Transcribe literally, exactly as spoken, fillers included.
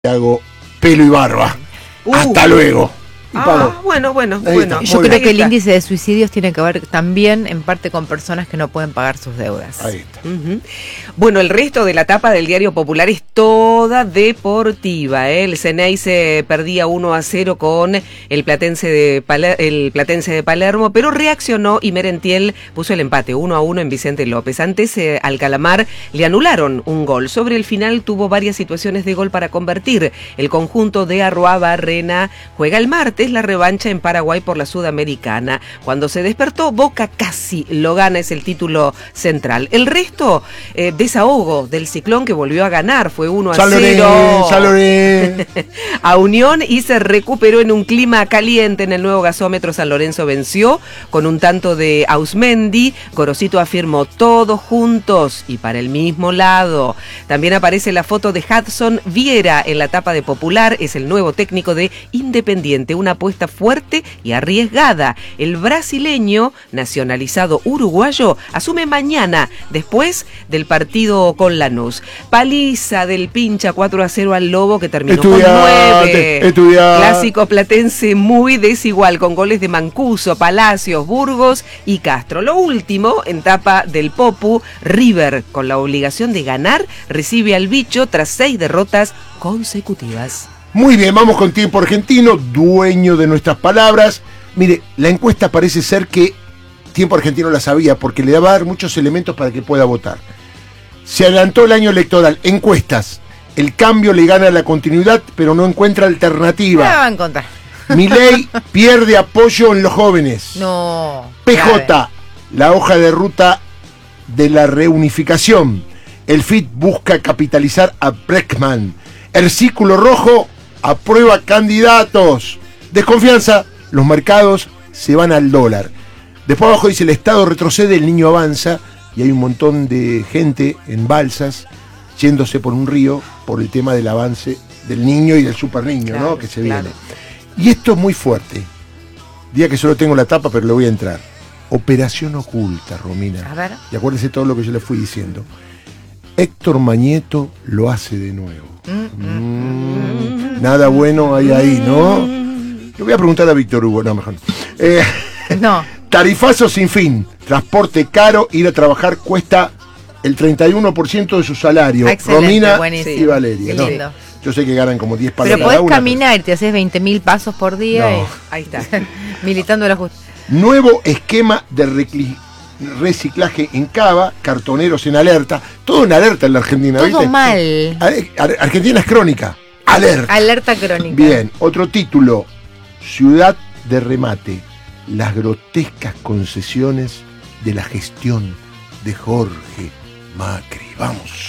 hago pelo y barba. Uh, Hasta luego. Y ah, bueno, bueno, ahí bueno. está. Yo Muy creo bien. que el índice de suicidios tiene que ver también en parte con personas que no pueden pagar sus deudas. Ahí está. Uh-huh. Bueno, el resto de la tapa del Diario Popular es toda deportiva, ¿eh? El Ceney se perdía uno a cero con el Platense de Paler- el Platense de Palermo, pero reaccionó y Merentiel puso el empate uno a uno en Vicente López. Antes eh, al Calamar le anularon un gol. Sobre el final tuvo varias situaciones de gol para convertir. El conjunto de Arroa Barrena juega el martes la revancha en Paraguay por la Sudamericana. Cuando se despertó, Boca casi lo gana, es el título central. El resto, eh, desahogo del Ciclón que volvió a ganar, fue uno a cero a Unión y se recuperó en un clima caliente en el nuevo gasómetro. San Lorenzo venció con un tanto de Ausmendi. Gorosito afirmó todos juntos y para el mismo lado. También aparece la foto de Hudson Viera en la tapa de Popular, es el nuevo técnico de Independiente, una apuesta fuerte y arriesgada. El brasileño, nacionalizado uruguayo, asume mañana, después del partido con Lanús. Paliza del Pincha cuatro a cero al Lobo, que terminó Estudiate, con nueve. estudiate. Clásico platense muy desigual, con goles de Mancuso, Palacios, Burgos y Castro. Lo último, en tapa del Popu, River, con la obligación de ganar, recibe al Bicho tras seis derrotas consecutivas. Muy bien, vamos con Tiempo Argentino, dueño de nuestras palabras. Mire, la encuesta parece ser que Tiempo Argentino la sabía porque le va a dar muchos elementos para que pueda votar. Se adelantó el año electoral. Encuestas. El cambio le gana la continuidad, pero no encuentra No alternativa. la va a encontrar. Milei pierde apoyo en los jóvenes. No. P grave. J, la hoja de ruta de la reunificación. El F I T busca capitalizar a Breckman. El Círculo Rojo aprueba candidatos. Desconfianza, los mercados se van al dólar. Después abajo dice: el Estado retrocede, el niño avanza. Y hay un montón de gente en balsas yéndose por un río por el tema del avance del niño y del super niño, Claro, ¿no? Que se claro. viene. Y esto es muy fuerte. Día que solo tengo la tapa, pero le voy a entrar. Operación oculta, Romina. A ver. Y acuérdese todo lo que yo le fui diciendo. Héctor Mañeto lo hace de nuevo. Mm, Mm, nada bueno hay ahí, ¿no? Le voy a preguntar a Víctor Hugo, no, mejor no. Eh, No. Tarifazo sin fin. Transporte caro, ir a trabajar cuesta el treinta y uno por ciento de su salario. Excelente, Romina buenísimo. y Valeria, Qué ¿no? lindo. Yo sé que ganan como diez palos Pero cada podés una, caminar y te haces veinte mil pasos por día. No. y- Ahí está. militando la justicia. Nuevo esquema de recli- reciclaje en Cava, cartoneros en alerta, todo en alerta en la Argentina, Todo ¿viste? mal. Ar- Ar- Argentina es crónica, alerta. Alerta crónica. Bien, otro título, Ciudad de Remate, las grotescas concesiones de la gestión de Jorge Macri. Vamos.